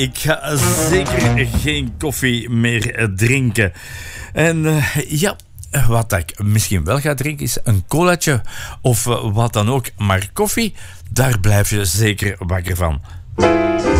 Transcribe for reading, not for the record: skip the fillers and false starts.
Ik ga zeker geen koffie meer drinken. En ja, wat ik misschien wel ga drinken is een colaatje of wat dan ook. Maar koffie, daar blijf je zeker wakker van.